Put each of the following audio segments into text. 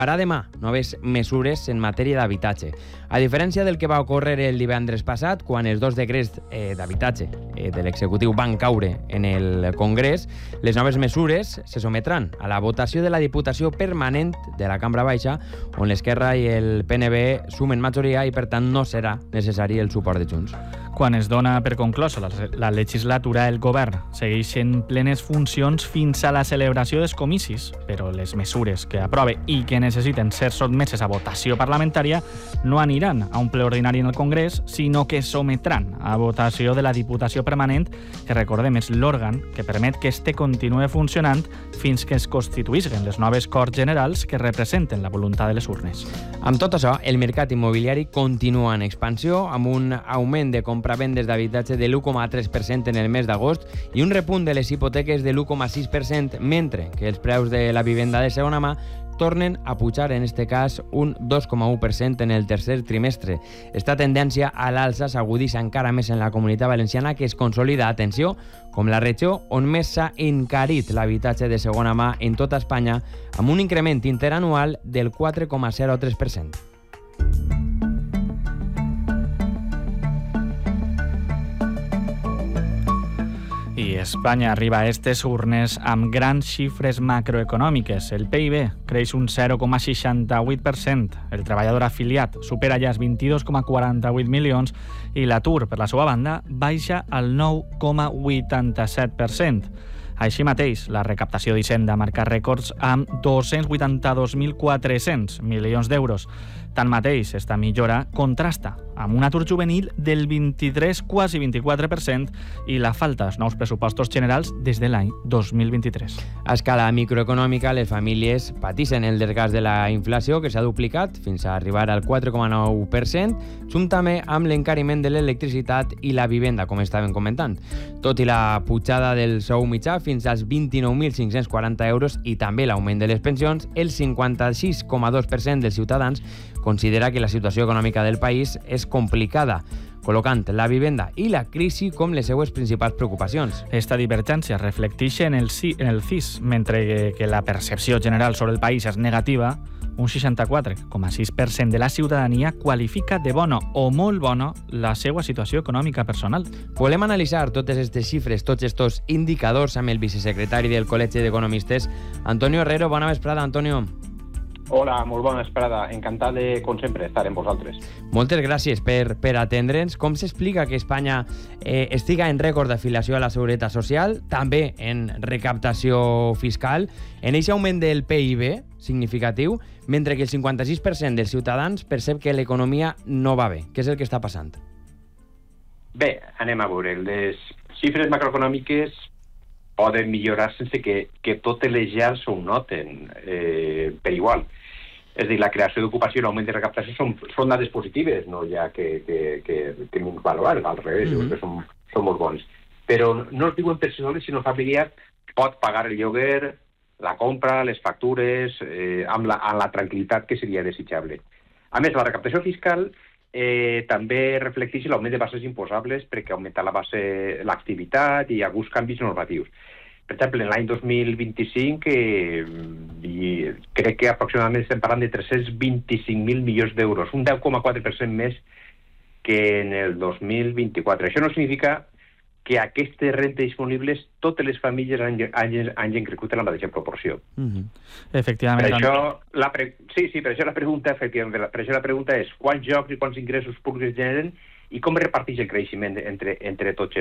Farà demà noves mesures en matèria d'habitatge. A diferència del que va ocórrer el divendres passat, quan els dos decrets d'habitatge de l'executiu van caure en el Congrés, les noves mesures se sometran a la votació de la Diputació Permanent de la Cambra Baixa, on l'Esquerra i el PNB sumen majoria i, per tant, no serà necessari el suport de Junts. Quan es dona per conclosa la legislatura, el govern segueix en plenes funcions fins a la celebració dels comicis, però les mesures que aprove i que necessiten ser sotmeses a votació parlamentària no aniran a un ple ordinari en el Congrés, sinó que sometran a votació de la Diputació Permanent, que recordem és l'òrgan que permet que este continuï funcionant fins que es constituïsquen les noves Corts Generals que representen la voluntat de les urnes. Amb tot això, el mercat immobiliari continua en expansió, amb un augment de compravendes d'habitatge de l'1,3% en el mes d'agost i un repunt de les hipoteques de l'1,6%, mentre que els preus de la vivenda de segona mà tornen a pujar, en este cas, un 2,1% en el tercer trimestre. Esta tendència a l'alça s'agudissa encara més en la Comunitat Valenciana, que es consolida, atenció, com la regió on més s'ha encarit l'habitatge de segona mà en tota Espanya, amb un increment interanual del 4,03%. I Espanya arriba a aquestes urnes amb grans xifres macroeconòmiques. El PIB creix un 0,68%, el treballador afiliat supera ja els 22,48 milions i l'atur, per la seva banda, baixa al 9,87%. Així mateix, la recaptació d'Hisenda marca rècords amb 282.400 milions d'euros. Tanmateix, esta millora contrasta amb un atur juvenil del 23, quasi 24%, i la falta dels nous pressupostos generals des de l'any 2023. A escala microeconòmica, les famílies patixen el desgast de la inflació, que s'ha duplicat fins a arribar al 4,9%, juntament amb l'encariment de l'electricitat i la vivenda, com estàvem comentant. Tot i la pujada del sou mitjà fins als 29.540 euros i també l'augment de les pensions, el 56,2% dels ciutadans considera que la situació econòmica del país és complicada, col·locant la vivenda i la crisi com les seues principals preocupacions. Esta divergència reflecteix en el CIS, mentre que la percepció general sobre el país és negativa. Un 64,6% de la ciutadania qualifica de bona o molt bona la seva situació econòmica personal. Volem analitzar totes aquestes xifres, tots aquests indicadors, amb el vicesecretari del Col·legi d'Economistes, Antonio Herrero. Bona vesprada, Antonio. Hola, molt bona vesprada. Encantat de, com sempre, estar amb vosaltres. Moltes gràcies per atendre'ns. Com s'explica que Espanya estiga en rècord d'afiliació a la Seguretat Social, també en recaptació fiscal, en aquest augment del PIB significatiu, mentre que el 56% dels ciutadans percep que l'economia no va bé? Què és el que està passant? Bé, anem a veure. Les xifres macroeconòmiques poden millorar sense que totes les llars ho noten per igual. És a dir, la creació d'ocupació i l'augment de recaptació són dades positives, no hi ha que valorar, al revés, que són molt bons. Però no es diuen per si soles, sinó familiar pot pagar el lloguer, la compra, les factures, amb la tranquil·litat que seria desitjable. A més, la recaptació fiscal també reflecteix l'augment de bases imposables perquè augmenta l'activitat i hi ha alguns canvis normatius. Per exemple, en l'any 2025 crec que aproximadament estem parlant de 325.000 milions d'euros, un 10,4% més que en el 2024. Això no significa que aquestes rentes disponibles totes les famílies hagin crescut en la mateixa proporció. Efectivament. Per això la pregunta és quants jocs i quants ingressos públics generen i com reparteix el creixement entre tots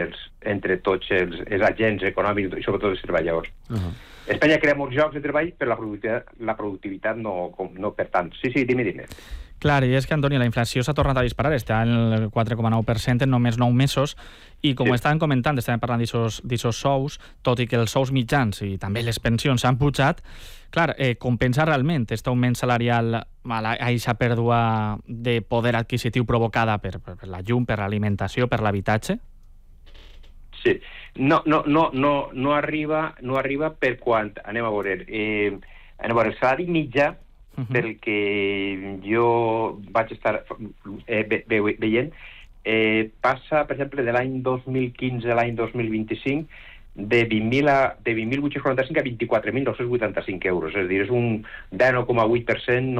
els agents econòmics i sobretot els treballadors. Espanya crea molts llocs de treball, però la productivitat no per tant. Sí, dime. Clar, i és que, Antoni, la inflació s'ha tornat a disparar, està en el 4,9% en només 9 mesos, i com estàvem comentant, estàvem parlant d'aixòs sous, tot i que els sous mitjans i també les pensions s'han pujat, clar, compensa realment aquest augment salarial a aquesta pèrdua de poder adquisitiu provocada per la llum, per l'alimentació, per l'habitatge? Sí. No arriba per quan, anem a veure, el salari mitjà, pel que jo vaig estar veient, passa, per exemple, de l'any 2015 a l'any 2025 de 20.845 a 24.985 euros, és a dir, és un 10,8%